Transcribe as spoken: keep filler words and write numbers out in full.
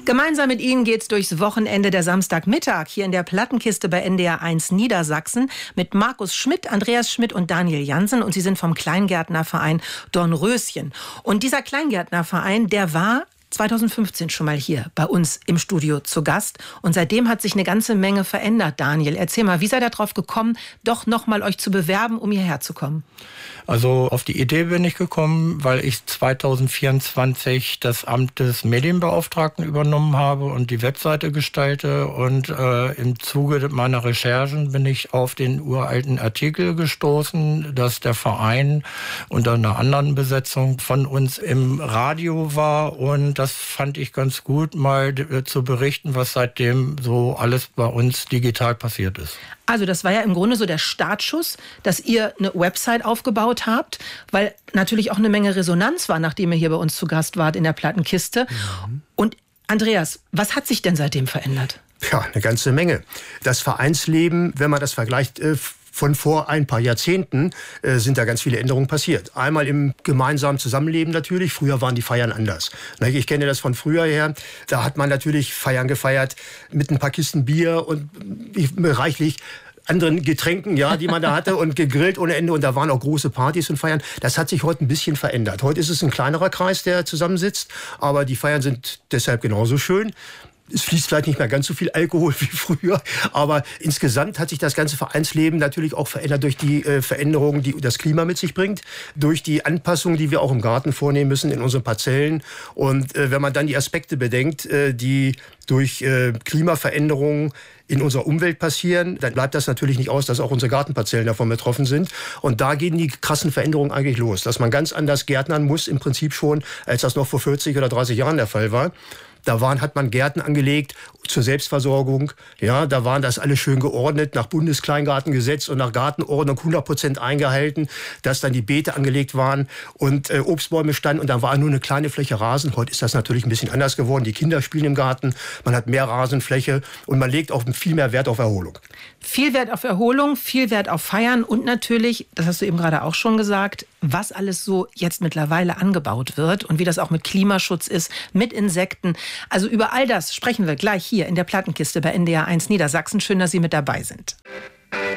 Gemeinsam mit Ihnen geht's durchs Wochenende der Samstagmittag hier in der Plattenkiste bei N D R eins Niedersachsen mit Markus Schmidt, Andreas Schmidt und Daniel Jansen. Und Sie sind vom Kleingärtnerverein Dornröschen. Und dieser Kleingärtnerverein, der war zweitausendfünfzehn schon mal hier bei uns im Studio zu Gast. Und seitdem hat sich eine ganze Menge verändert. Daniel, erzähl mal, wie seid ihr darauf gekommen, doch noch mal euch zu bewerben, um hierher zu kommen? Also auf die Idee bin ich gekommen, weil ich zweitausendvierundzwanzig das Amt des Medienbeauftragten übernommen habe und die Webseite gestalte. Und äh, im Zuge meiner Recherchen bin ich auf den uralten Artikel gestoßen, dass der Verein unter einer anderen Besetzung von uns im Radio war. Und das fand ich ganz gut, mal äh, zu berichten, was seitdem so alles bei uns digital passiert ist. Also das war ja im Grunde so der Startschuss, dass ihr eine Website aufgebaut habt, weil natürlich auch eine Menge Resonanz war, nachdem ihr hier bei uns zu Gast wart in der Plattenkiste. Ja. Und Andreas, was hat sich denn seitdem verändert? Ja, eine ganze Menge. Das Vereinsleben, wenn man das vergleicht, äh, von vor ein paar Jahrzehnten äh, sind da ganz viele Änderungen passiert. Einmal im gemeinsamen Zusammenleben natürlich. Früher waren die Feiern anders. Na, ich kenne das von früher her. Da hat man natürlich Feiern gefeiert mit ein paar Kisten Bier und reichlich anderen Getränken, ja, die man da hatte und gegrillt ohne Ende. Und da waren auch große Partys und Feiern. Das hat sich heute ein bisschen verändert. Heute ist es ein kleinerer Kreis, der zusammensitzt. Aber die Feiern sind deshalb genauso schön. Es fließt vielleicht nicht mehr ganz so viel Alkohol wie früher, aber insgesamt hat sich das ganze Vereinsleben natürlich auch verändert durch die äh, Veränderungen, die das Klima mit sich bringt, durch die Anpassungen, die wir auch im Garten vornehmen müssen in unseren Parzellen. Und äh, wenn man dann die Aspekte bedenkt, äh, die durch äh, Klimaveränderungen in unserer Umwelt passieren, dann bleibt das natürlich nicht aus, dass auch unsere Gartenparzellen davon betroffen sind. Und da gehen die krassen Veränderungen eigentlich los, dass man ganz anders gärtnern muss, im Prinzip schon, als das noch vor vierzig oder dreißig Jahren der Fall war. Da waren, hat man Gärten angelegt zur Selbstversorgung. Ja, da waren das alles schön geordnet, nach Bundeskleingartengesetz und nach Gartenordnung hundert Prozent eingehalten, dass dann die Beete angelegt waren und äh, Obstbäume standen und da war nur eine kleine Fläche Rasen. Heute ist das natürlich ein bisschen anders geworden. Die Kinder spielen im Garten, man hat mehr Rasenfläche und man legt auch viel mehr Wert auf Erholung. Viel Wert auf Erholung, viel Wert auf Feiern und natürlich, das hast du eben gerade auch schon gesagt, was alles so jetzt mittlerweile angebaut wird und wie das auch mit Klimaschutz ist, mit Insekten. Also über all das sprechen wir gleich hier in der Plattenkiste bei N D R eins Niedersachsen. Schön, dass Sie mit dabei sind.